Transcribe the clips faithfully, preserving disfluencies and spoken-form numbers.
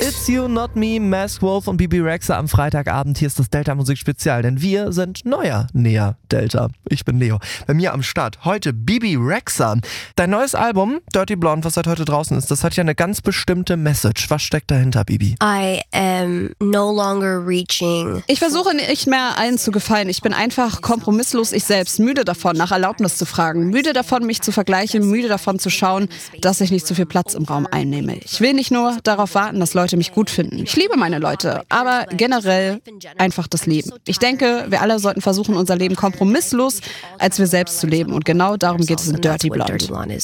It's You, Not Me, Mask Wolf und Bebe Rexha am Freitagabend. Hier ist das Delta Musik Spezial, denn wir sind neuer, näher Delta. Ich bin Leo. Bei mir am Start heute Bebe Rexha. Dein neues Album, Dirty Blonde, was seit heute draußen ist, das hat ja eine ganz bestimmte Message. Was steckt dahinter, Bibi? I am no longer reaching. Ich versuche nicht mehr allen zu gefallen. Ich bin einfach kompromisslos ich selbst. Müde davon, nach Erlaubnis zu fragen. Müde davon, mich zu vergleichen. Müde davon zu schauen, dass ich nicht zu viel Platz im Raum einnehme. Ich will nicht nur darauf warten, dass Leute mich gut finden. Ich liebe meine Leute, aber generell einfach das Leben. Ich denke, wir alle sollten versuchen, unser Leben kompromisslos als wir selbst zu leben. Und genau darum geht es in Dirty Blonde.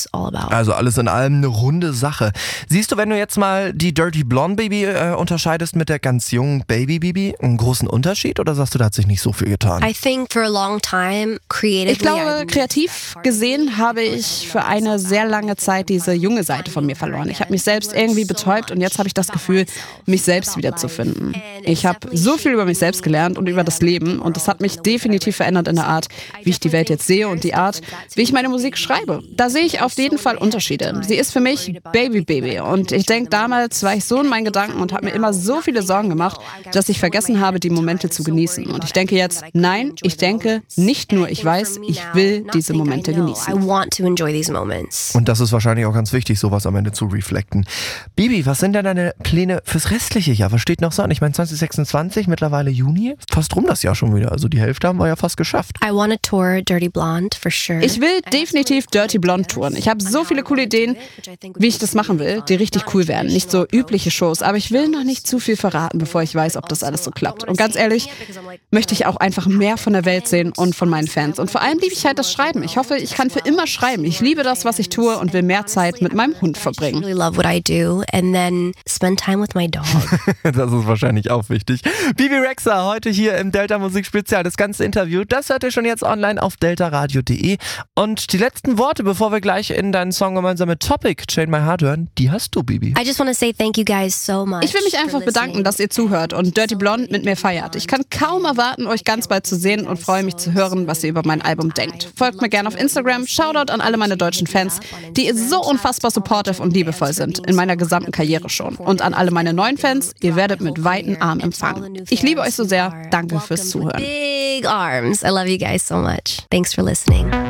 Also alles in allem eine runde Sache. Siehst du, wenn du jetzt mal die Dirty Blonde Baby äh, unterscheidest mit der ganz jungen Baby Bibi, einen großen Unterschied oder sagst du, da hat sich nicht so viel getan? I think for a long time, creatively, Ich glaube, kreativ gesehen habe ich für eine sehr lange Zeit diese junge Seite von mir verloren. Ich habe mich selbst irgendwie betäubt und jetzt habe ich das Gefühl, mich selbst wiederzufinden. Ich habe so viel über mich selbst gelernt und über das Leben und das hat mich definitiv verändert in der Art, wie ich die Welt jetzt sehe und die Art, wie ich meine Musik schreibe. Da sehe ich auf jeden Fall Unterschiede. Sie ist für mich Baby Baby und ich denke, damals war ich so in meinen Gedanken und habe mir immer so viele Sorgen gemacht, dass ich vergessen habe, die Momente zu genießen. Und ich denke jetzt, nein, ich denke nicht nur, ich weiß, ich will diese Momente genießen. I want to enjoy these moments. Und das ist wahrscheinlich auch ganz wichtig, sowas am Ende zu reflekten. Bibi, was sind denn deine Pläne fürs restliche Jahr? Was steht noch so an? Ich meine zwanzig sechsundzwanzig, mittlerweile Juni. Fast rum das Jahr schon wieder. Also die Hälfte haben wir ja fast geschafft. I want to tour Dirty Blonde for sure. Ich will definitiv Dirty Blonde touren. Ich habe so viele coole Ideen, wie ich das machen will, die richtig cool werden. Nicht so übliche Shows, aber ich will noch nicht zu viel verraten, bevor ich weiß, ob das alles so klappt. Und ganz ehrlich, möchte ich auch einfach mehr von der Welt sehen und von meinen Fans. Und vor allem liebe ich halt das Schreiben. Ich hoffe, ich kann für immer schreiben. Ich liebe das, was ich tue und will mehr Zeit mit meinem Hund verbringen. I really love what I do and then spend time with my dog. Das ist wahrscheinlich auch wichtig. Bebe Rexha heute hier im Delta Musik Spezial. Das ganze Interview, das hört ihr schon jetzt online auf delta radio punkt de. Und die letzten Worte, bevor wir gleich in deinen Song gemeinsam mit Topic, Chain My Heart hören, die hast du, Bibi. I just want to say thank you guys so much. Ich will mich einfach for bedanken, listening. dass ihr zuhört und Dirty Blonde mit mir feiert. Ich kann kaum erwarten, euch ganz bald zu sehen und freue mich zu hören, was ihr über mein Album denkt. Folgt mir gerne auf Instagram. Shoutout an alle meine deutschen Fans, die so unfassbar supportive und liebevoll sind, in meiner gesamten Karriere schon. Und an alle meine neuen Fans, ihr werdet mit weiten Armen empfangen. Ich liebe euch so sehr. Danke fürs Zuhören. Big arms. I love you guys so much. Thanks for listening.